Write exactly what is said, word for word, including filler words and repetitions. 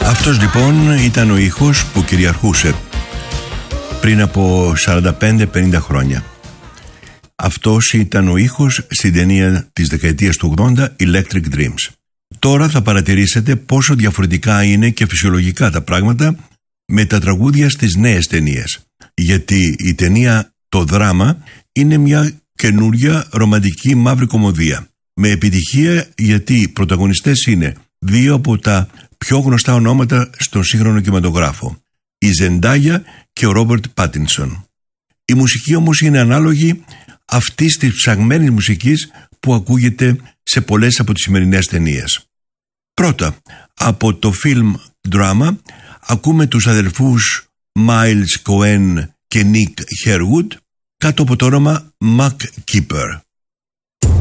Αυτός λοιπόν ήταν ο ήχος που κυριαρχούσε πριν από σαράντα πέντε πενήντα χρόνια. Αυτός ήταν ο ήχος στην ταινία της δεκαετίας του ογδόντα Electric Dreams. Τώρα θα παρατηρήσετε πόσο διαφορετικά είναι και φυσιολογικά τα πράγματα με τα τραγούδια στις νέες ταινίες. Γιατί η ταινία «Το δράμα» είναι μια καινούρια ρομαντική μαύρη κωμωδία. Με επιτυχία, γιατί οι πρωταγωνιστές είναι δύο από τα πιο γνωστά ονόματα στον σύγχρονο κινηματογράφο, η Ζεντάγια και ο Ρόμπερτ Πάτινσον. Η μουσική όμως είναι ανάλογη αυτής της ψαγμένης μουσικής που ακούγεται σε πολλές από τις σημερινές ταινίες. Πρώτα, από το φιλμ Drama ακούμε τους αδελφούς Miles Cohen και Nick Herwood κάτω από το όνομα Mac Keeper.